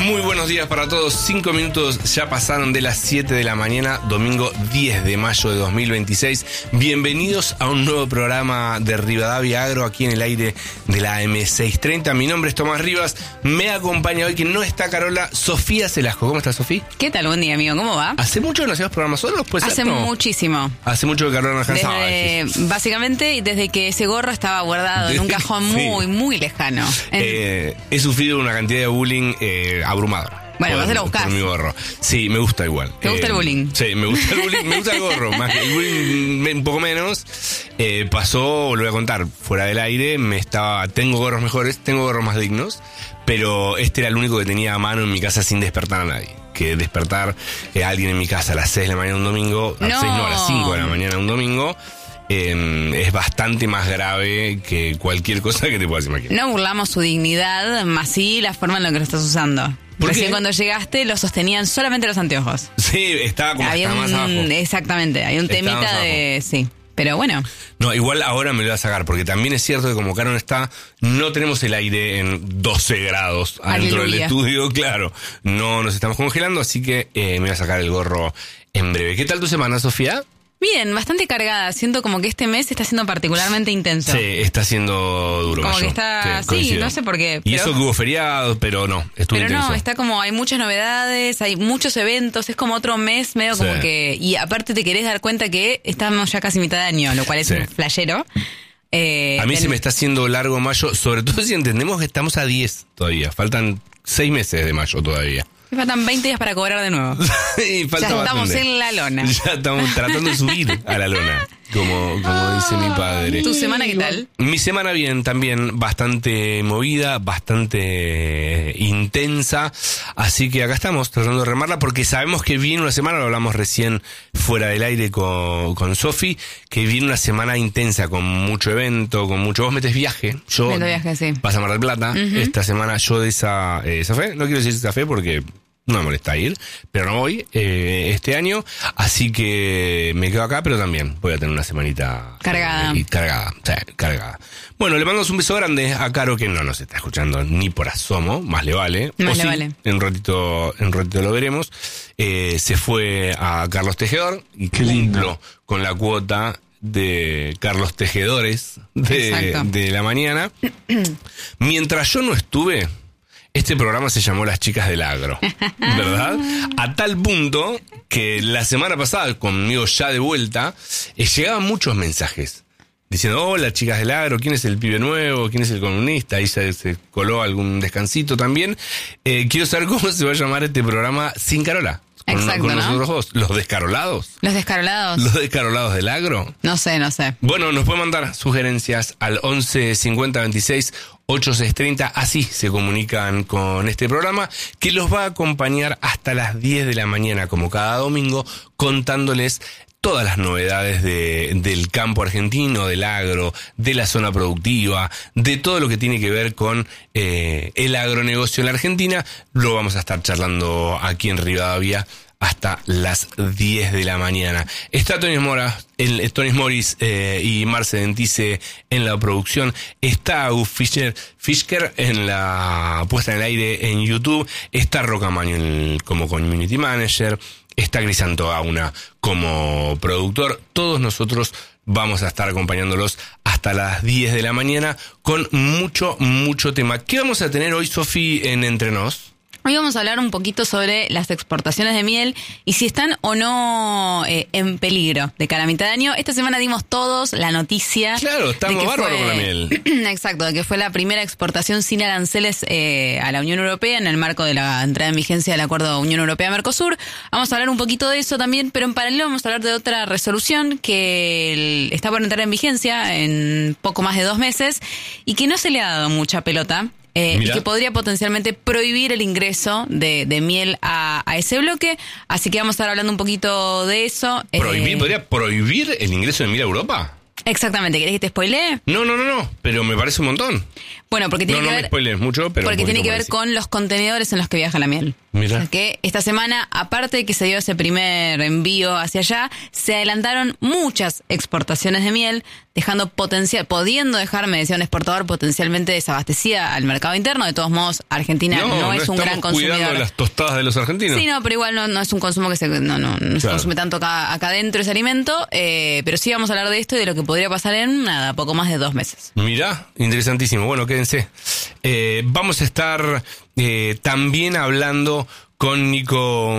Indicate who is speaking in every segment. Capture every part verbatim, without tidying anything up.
Speaker 1: Muy buenos días para todos. Cinco minutos ya pasaron de las siete de la mañana, domingo diez de mayo de dos mil veintiséis. Bienvenidos a un nuevo programa de Rivadavia Agro aquí en el aire de la A M seiscientos treinta. Mi nombre es Tomás Rivas. Me acompaña hoy, que no está Carola, Sofía Celasco. ¿Cómo estás, Sofía?
Speaker 2: ¿Qué tal? Buen día, amigo. ¿Cómo va?
Speaker 1: ¿Hace mucho que no hacemos programas solos? ¿Puede
Speaker 2: Hace
Speaker 1: ser? No.
Speaker 2: muchísimo.
Speaker 1: Hace mucho que Carola no alcanzaba.
Speaker 2: Desde, básicamente, desde que ese gorro estaba guardado en un cajón
Speaker 1: Sí.
Speaker 2: muy, muy lejano. En-
Speaker 1: Eh, he sufrido una cantidad de bullying eh, abrumadora.
Speaker 2: Bueno,
Speaker 1: por,
Speaker 2: vos te lo buscás.
Speaker 1: por mi gorro. Sí, me gusta igual.
Speaker 2: ¿Te gusta el bullying?
Speaker 1: Sí, me gusta el bullying, me gusta el gorro. Más que el bullying, me- un poco menos. Eh, pasó, lo voy a contar, fuera del aire, me estaba, tengo gorros mejores, tengo gorros más dignos, pero este era el único que tenía a mano en mi casa sin despertar a nadie. Que despertar a alguien en mi casa a las seis de la mañana un domingo, a las
Speaker 2: No.
Speaker 1: seis no, a las cinco de la mañana un domingo, eh, es bastante más grave que cualquier cosa que te puedas imaginar.
Speaker 2: No burlamos su dignidad, más sí la forma en la que lo estás usando.
Speaker 1: ¿Por
Speaker 2: Recién
Speaker 1: qué?
Speaker 2: cuando llegaste lo sostenían solamente los anteojos.
Speaker 1: Sí, estaba como
Speaker 2: Había
Speaker 1: hasta más
Speaker 2: un,
Speaker 1: abajo.
Speaker 2: exactamente, hay un
Speaker 1: Estaba más
Speaker 2: temita de... Sí, pero bueno.
Speaker 1: No, igual ahora me lo voy a sacar, porque también es cierto que como Caro no está, no tenemos el aire en doce grados adentro del
Speaker 2: Aleluya.
Speaker 1: estudio, claro. No nos estamos congelando, así que eh, me voy a sacar el gorro en breve. ¿Qué tal tu semana, Sofía?
Speaker 2: Bien, bastante cargada. Siento como que este mes está siendo particularmente intenso.
Speaker 1: Sí, está siendo duro.
Speaker 2: Como
Speaker 1: Mayo.
Speaker 2: que está... Sí,
Speaker 1: coincido.
Speaker 2: no sé por qué.
Speaker 1: Y
Speaker 2: pero-
Speaker 1: eso que hubo feriado, pero no, estuvo
Speaker 2: Pero
Speaker 1: intenso.
Speaker 2: no, está como, hay muchas novedades, hay muchos eventos, es como otro mes medio como
Speaker 1: Sí.
Speaker 2: que... Y aparte te querés dar cuenta que estamos ya casi mitad de año, lo cual es
Speaker 1: Sí.
Speaker 2: un flashero. Eh,
Speaker 1: A mí
Speaker 2: ten-
Speaker 1: se me está haciendo largo mayo, sobre todo si entendemos que estamos a diez todavía. Faltan seis meses de mayo todavía.
Speaker 2: Me faltan veinte días para cobrar de nuevo.
Speaker 1: Y falta
Speaker 2: Ya estamos
Speaker 1: bastante.
Speaker 2: en la lona.
Speaker 1: Ya estamos tratando de subir a la lona, como, como dice mi padre.
Speaker 2: ¿Tu semana qué tal?
Speaker 1: Mi semana bien, también bastante movida, bastante intensa, así que acá estamos tratando de remarla porque sabemos que viene una semana, lo hablamos recién fuera del aire con, con Sofi, que viene una semana intensa con mucho evento, con mucho... Vos metes viaje, yo...
Speaker 2: Meto viaje, sí.
Speaker 1: Vas a Mar del Plata, esta semana yo de esa, eh, esa fe, no quiero decir esa fe porque... No me molesta ir, pero no voy eh, este año, así que me quedo acá, pero también voy a tener una semanita
Speaker 2: Cargada.
Speaker 1: eh, y cargada, sí, cargada. Bueno, le mandamos un beso grande a Caro, que no nos está escuchando ni por asomo, más le vale.
Speaker 2: Más
Speaker 1: O
Speaker 2: le
Speaker 1: sí,
Speaker 2: vale.
Speaker 1: En un ratito, en un ratito lo veremos. Eh, se fue a Carlos Tejedor y
Speaker 3: Qué lindo.
Speaker 1: cumplió con la cuota de Carlos Tejedores de,
Speaker 2: Exacto.
Speaker 1: de la mañana. Mientras yo no estuve, este programa se llamó Las Chicas del Agro, ¿verdad? A tal punto que la semana pasada, conmigo ya de vuelta, eh, llegaban muchos mensajes diciendo, hola, chicas del agro, ¿quién es el pibe nuevo? ¿Quién es el columnista? Ahí se, se coló algún descansito también. Eh, quiero saber cómo se va a llamar este programa sin Carola. Con,
Speaker 2: Exacto,
Speaker 1: con
Speaker 2: ¿no?
Speaker 1: nosotros dos. ¿Los descarolados?
Speaker 2: Los descarolados.
Speaker 1: ¿Los descarolados del agro?
Speaker 2: No sé, no sé.
Speaker 1: Bueno, nos pueden mandar sugerencias al once cincuenta veintiséis ochenta y seis treinta. Así se comunican con este programa, que los va a acompañar hasta las diez de la mañana, como cada domingo, contándoles todas las novedades de, del campo argentino, del agro, de la zona productiva, de todo lo que tiene que ver con eh, el agronegocio en la Argentina. Lo vamos a estar charlando aquí en Rivadavia hasta las diez de la mañana. Está Tony Mora, el, Tony Morris eh, y Marce Dentice en la producción. Está Gus Fischer, Fisker en la puesta en el aire en YouTube. Está Rocamaño en el- como Community Manager. Está Crisanto Gauna como productor. Todos nosotros vamos a estar acompañándolos hasta las diez de la mañana con mucho, mucho tema. ¿Qué vamos a tener hoy, Sofi, en Entre Nos?
Speaker 2: Hoy vamos a hablar un poquito sobre las exportaciones de miel y si están o no eh, en peligro de cara a mitad de año. Esta semana dimos todos la noticia.
Speaker 1: Claro, estamos
Speaker 2: de que
Speaker 1: bárbaros
Speaker 2: fue-
Speaker 1: con la miel.
Speaker 2: Exacto, de que fue la primera exportación sin aranceles eh, a la Unión Europea en el marco de la entrada en vigencia del acuerdo Unión Europea-Mercosur. Vamos a hablar un poquito de eso también, pero en paralelo vamos a hablar de otra resolución que el- está por entrar en vigencia en poco más de dos meses y que no se le ha dado mucha pelota. Eh, y
Speaker 1: Mirá.
Speaker 2: que podría potencialmente prohibir el ingreso de, de miel a, a ese bloque. Así que vamos a estar hablando un poquito de eso.
Speaker 1: ¿Prohibir?
Speaker 2: Eh,
Speaker 1: ¿Podría prohibir el ingreso de miel a Europa?
Speaker 2: Exactamente, ¿querés que te spoilee?
Speaker 1: No, no, no, no, pero me parece un montón.
Speaker 2: Bueno, porque tiene
Speaker 1: no,
Speaker 2: que
Speaker 1: no
Speaker 2: ver...
Speaker 1: me spoilees mucho, pero...
Speaker 2: Porque tiene que ver
Speaker 1: así.
Speaker 2: con los contenedores en los que viaja la miel.
Speaker 1: Mira.
Speaker 2: O sea, que esta semana, aparte de que se dio ese primer envío hacia allá, se adelantaron muchas exportaciones de miel, dejando potencial, pudiendo dejar, me decía un exportador, potencialmente desabastecida al mercado interno. De todos modos, Argentina no, no es
Speaker 1: no
Speaker 2: un gran consumidor.
Speaker 1: Cuidando las tostadas de los argentinos.
Speaker 2: Sí, no, pero igual no, no es un consumo que se, no, no, no claro. se consume tanto acá, acá adentro ese alimento, eh, pero sí vamos a hablar de esto y de lo que podría pasar en nada, poco más de dos meses.
Speaker 1: Mirá, interesantísimo. Bueno, quédense. Eh, vamos a estar eh, también hablando con Nico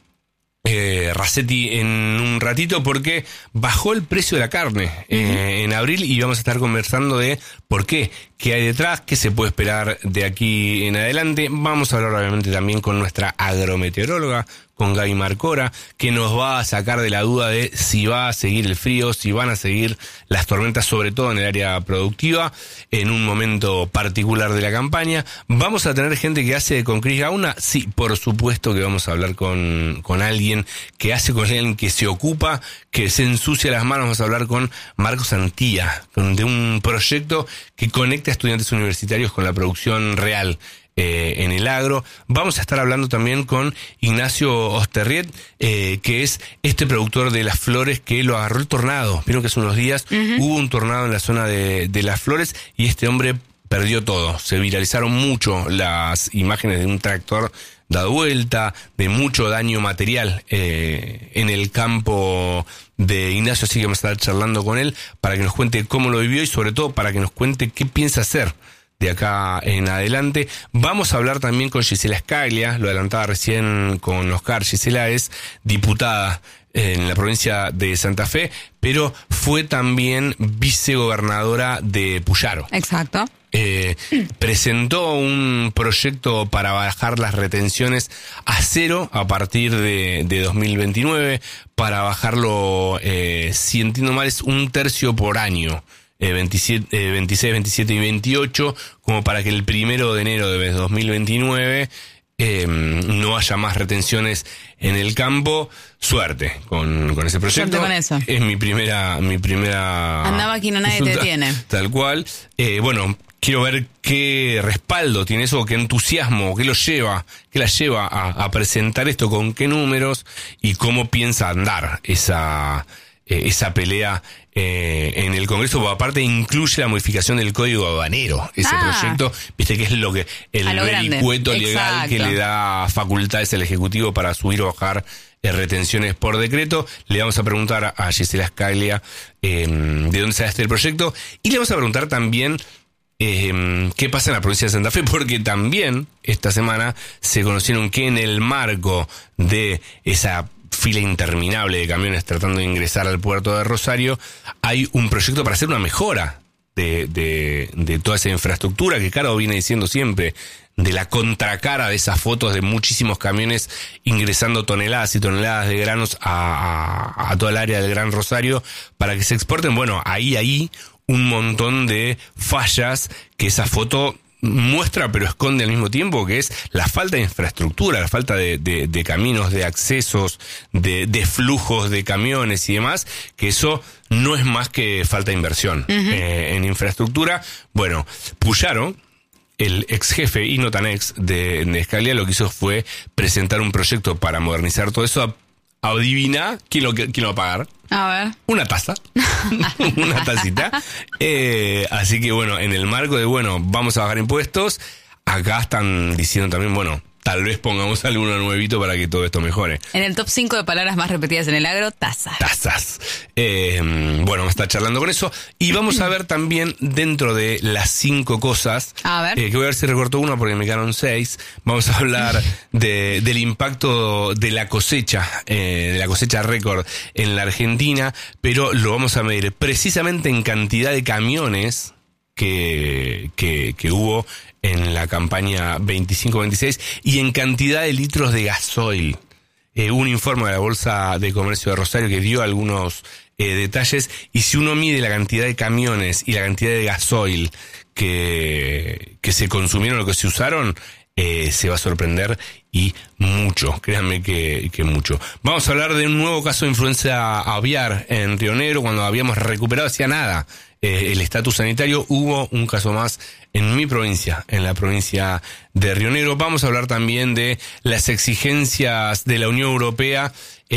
Speaker 1: eh, Rasetti en un ratito porque bajó el precio de la carne eh, uh-huh. en abril y vamos a estar conversando de por qué, qué hay detrás, qué se puede esperar de aquí en adelante. Vamos a hablar obviamente también con nuestra agrometeoróloga, con Gaby Marcora, que nos va a sacar de la duda de si va a seguir el frío, si van a seguir las tormentas, sobre todo en el área productiva, en un momento particular de la campaña. ¿Vamos a tener gente que hace con Cris Gauna? Sí, por supuesto que vamos a hablar con, con alguien que hace con alguien que se ocupa, que se ensucia las manos. Vamos a hablar con Marcos Antía, de un proyecto que conecta a estudiantes universitarios con la producción real. Eh, en el agro. Vamos a estar hablando también con Ignacio Osterriet, eh, que es este productor de las flores que lo agarró el tornado. Vieron que hace unos días uh-huh. hubo un tornado en la zona de, de las flores y este hombre perdió todo. Se viralizaron mucho las imágenes de un tractor dado vuelta, de mucho daño material eh, en el campo de Ignacio, así que vamos a estar charlando con él para que nos cuente cómo lo vivió y sobre todo para que nos cuente qué piensa hacer de acá en adelante. Vamos a hablar también con Gisela Scaglia, lo adelantaba recién con Oscar. Gisela es diputada en la provincia de Santa Fe, pero fue también vicegobernadora de Puyaro.
Speaker 2: Exacto.
Speaker 1: Eh, presentó un proyecto para bajar las retenciones a cero a partir de, de dos mil veintinueve, para bajarlo, eh, si entiendo mal, es un tercio por año. Eh, veintisiete, eh, veintiséis, veintisiete y veintiocho, como para que el primero de enero de dos mil veintinueve eh, no haya más retenciones en el campo. Suerte con, con ese proyecto.
Speaker 2: Suerte con eso.
Speaker 1: Es mi primera, mi primera.
Speaker 2: Anda aquí, no nadie
Speaker 1: consulta,
Speaker 2: te detiene.
Speaker 1: Tal cual. Eh, bueno, quiero ver qué respaldo tiene eso, qué entusiasmo, qué lo lleva, qué la lleva a, a presentar esto, con qué números y cómo piensa andar esa, eh, esa pelea Eh, en el Congreso. Aparte incluye la modificación del Código Aduanero, ese
Speaker 2: ah,
Speaker 1: proyecto, viste que es lo que el
Speaker 2: lo
Speaker 1: vericueto
Speaker 2: grande.
Speaker 1: legal
Speaker 2: Exacto.
Speaker 1: que le da facultades al Ejecutivo para subir o bajar eh, retenciones por decreto. Le vamos a preguntar a Gisela Scaglia eh, de dónde sale este el proyecto y le vamos a preguntar también eh, qué pasa en la provincia de Santa Fe, porque también esta semana se conocieron que en el marco de esa fila interminable de camiones tratando de ingresar al puerto de Rosario, hay un proyecto para hacer una mejora de, de, de toda esa infraestructura que Caro viene diciendo siempre, de la contracara de esas fotos de muchísimos camiones ingresando toneladas y toneladas de granos a, a, a toda el área del Gran Rosario para que se exporten. Bueno, ahí, ahí un montón de fallas que esa foto muestra pero esconde al mismo tiempo, que es la falta de infraestructura, la falta de, de, de caminos, de accesos, de, de flujos de camiones y demás, que eso no es más que falta de inversión uh-huh. eh, en infraestructura. Bueno, Puyaro, el ex jefe y no tan ex de, de Scaglia, lo que hizo fue presentar un proyecto para modernizar todo eso. Adivina quién lo, quién lo va a pagar.
Speaker 2: A ver.
Speaker 1: Una taza. Una tacita. Eh, así que bueno, en el marco de, bueno, vamos a bajar impuestos, acá están diciendo también, bueno, tal vez pongamos alguno nuevito para que todo esto mejore.
Speaker 2: En el top cinco de palabras más repetidas en el agro, tazas.
Speaker 1: Tazas. Eh, bueno, vamos a estar charlando con eso. Y vamos a ver también dentro de las cinco cosas,
Speaker 2: a ver.
Speaker 1: Eh, que voy a ver si recorto uno porque me quedaron seis. Vamos a hablar de, del impacto de la cosecha, eh, de la cosecha récord en la Argentina, pero lo vamos a medir precisamente en cantidad de camiones que, que, que hubo en la campaña veinticinco veintiséis y en cantidad de litros de gasoil. Eh, un informe de la Bolsa de Comercio de Rosario que dio algunos eh, detalles, y si uno mide la cantidad de camiones y la cantidad de gasoil que, que se consumieron, lo que se usaron, eh, se va a sorprender, y mucho, créanme que, que mucho. Vamos a hablar de un nuevo caso de influenza aviar en Río Negro, cuando habíamos recuperado hacía nada eh, el estatus sanitario. Hubo un caso más en mi provincia, en la provincia de Río Negro. Vamos a hablar también de las exigencias de la Unión Europea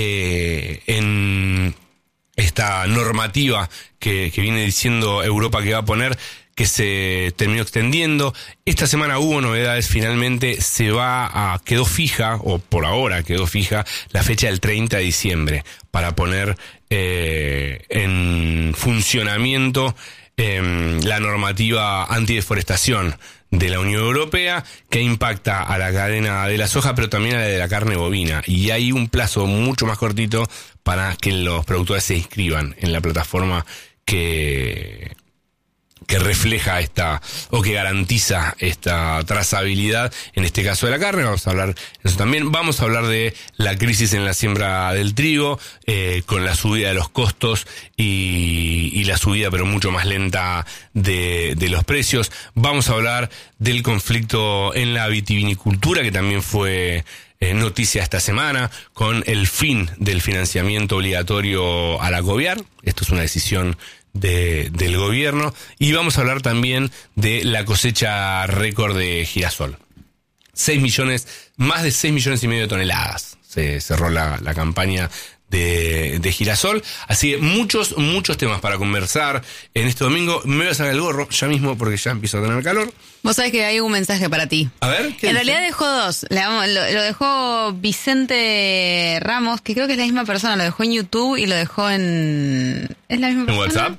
Speaker 1: eh, en esta normativa que, que viene diciendo Europa que va a poner, que se terminó extendiendo. Esta semana hubo novedades, finalmente se va a, quedó fija, o por ahora quedó fija, la fecha del treinta de diciembre para poner eh, en funcionamiento eh, la normativa antideforestación de la Unión Europea, que impacta a la cadena de la soja, pero también a la de la carne bovina. Y hay un plazo mucho más cortito para que los productores se inscriban en la plataforma que... que refleja esta, o que garantiza esta trazabilidad, en este caso de la carne. Vamos a hablar de eso también. Vamos a hablar de la crisis en la siembra del trigo, eh, con la subida de los costos y, y la subida, pero mucho más lenta, de, de los precios. Vamos a hablar del conflicto en la vitivinicultura, que también fue eh, noticia esta semana, con el fin del financiamiento obligatorio al agobiar. Esto es una decisión De, del gobierno. Y vamos a hablar también de la cosecha récord de girasol. seis millones, más de seis millones y medio de toneladas se cerró la, la campaña de, de girasol. Así que muchos, muchos temas para conversar en este domingo. Me voy a sacar el gorro ya mismo porque ya empiezo a tener calor.
Speaker 2: Vos sabés que hay un mensaje para ti.
Speaker 1: A ver, ¿qué
Speaker 2: En
Speaker 1: dice?
Speaker 2: realidad dejó dos. La- Lo, lo dejó Vicente Ramos, que creo que es la misma persona. Lo dejó en YouTube y lo dejó en... ¿Es la misma
Speaker 1: ¿En
Speaker 2: persona?
Speaker 1: WhatsApp?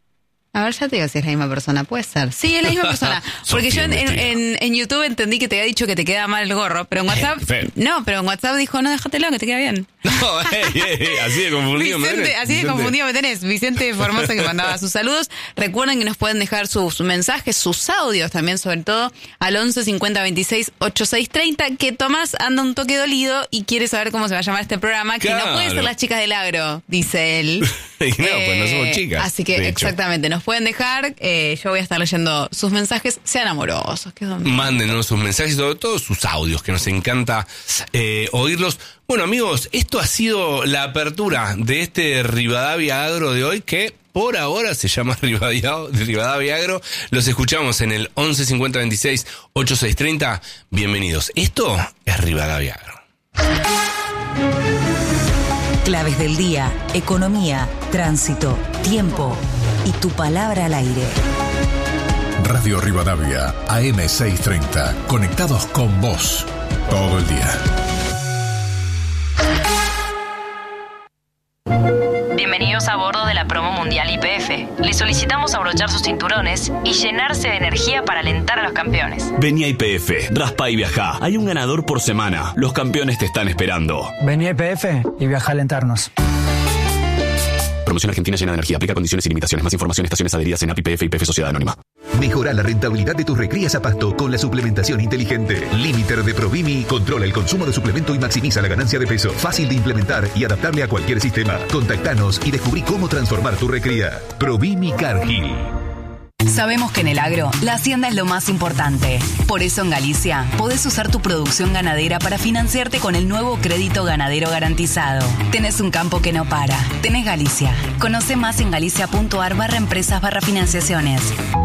Speaker 2: A ver, ya te digo si es la misma persona. Puede ser. Sí, es la misma persona. Porque yo en, en, en, en YouTube entendí que te había dicho que te queda mal el gorro, pero en WhatsApp...
Speaker 1: feo.
Speaker 2: No, pero en WhatsApp dijo, no, déjatelo, que te queda bien.
Speaker 1: No, ey, ey, ey, así de confundido me
Speaker 2: Vicente,
Speaker 1: tenés.
Speaker 2: así de
Speaker 1: Vicente.
Speaker 2: confundido me tenés. Vicente Formosa, que mandaba sus saludos. Recuerden que nos pueden dejar sus mensajes, sus audios también, sobre todo, al once cincuenta veintiséis ochenta y seis treinta, que Tomás anda un toque dolido y quiere saber cómo se va a llamar este programa, que
Speaker 1: Claro.
Speaker 2: no puede ser las chicas del agro, dice él.
Speaker 1: No, pues no somos chicas,
Speaker 2: Así que,
Speaker 1: de hecho.
Speaker 2: exactamente, nos pueden dejar. Eh, yo voy a estar leyendo sus mensajes. Sean amorosos. Que son...
Speaker 1: Mándenos sus mensajes, sobre todo sus audios, que nos encanta eh, oírlos. Bueno, amigos, esto ha sido la apertura de este Rivadavia Agro de hoy, que por ahora se llama Rivadavia, Rivadavia Agro. Los escuchamos en el once cincuenta veintiséis ochenta y seis treinta. Bienvenidos. Esto es Rivadavia Agro.
Speaker 3: Claves del día, economía, tránsito, tiempo y tu palabra al aire.
Speaker 4: Radio Rivadavia, A M seiscientos treinta. Conectados con vos todo el día.
Speaker 5: Bienvenidos a bordo de la promo mundial Y P F. Les solicitamos abrochar sus cinturones y llenarse de energía para alentar a los campeones.
Speaker 6: Vení a Y P F, raspa y viajá. Hay un ganador por semana. Los campeones te están esperando.
Speaker 7: Vení a Y P F y viaja a alentarnos.
Speaker 6: Promoción Argentina llena de energía. Aplica condiciones y limitaciones. Más información, estaciones adheridas en A P I P F y P F Sociedad Anónima.
Speaker 8: Mejora la rentabilidad de tus recrías a pasto con la suplementación inteligente. Limiter de Provimi controla el consumo de suplemento y maximiza la ganancia de peso. Fácil de implementar y adaptable a cualquier sistema. Contactanos y descubrí cómo transformar tu recría. Provimi Cargill.
Speaker 3: Sabemos que en el agro, la hacienda es lo más importante. Por eso en Galicia, podés usar tu producción ganadera para financiarte con el nuevo crédito ganadero garantizado. Tenés un campo que no para. Tenés Galicia. Conoce más en galicia.ar barra empresas barra financiaciones.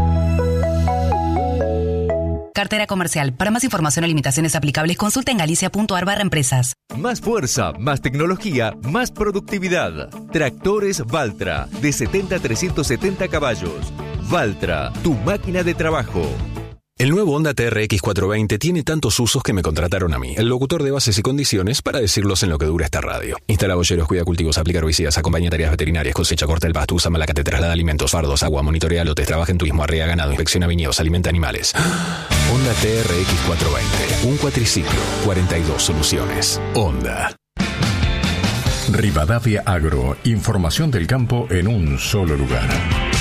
Speaker 3: Cartera comercial. Para más información o limitaciones aplicables, consulta en galicia.ar barra empresas.
Speaker 9: Más fuerza, más tecnología, más productividad. Tractores Valtra, de setenta a trescientos setenta caballos. Valtra, tu máquina de trabajo.
Speaker 10: El nuevo Honda T R X cuatrocientos veinte tiene tantos usos que me contrataron a mí, el locutor de bases y condiciones, para decirlos en lo que dura esta radio. Instala boyeros, cuida cultivos, aplica herbicidas, acompaña tareas veterinarias, cosecha, corta el pasto, usa malacate, traslada alimentos, fardos, agua, monitorea lotes, trabaja en turismo, arrea ganado, inspecciona viñedos, alimenta animales. Honda T R X cuatrocientos veinte, un cuatriciclo, cuarenta y dos soluciones. Honda.
Speaker 4: Rivadavia Agro, información del campo en un solo lugar.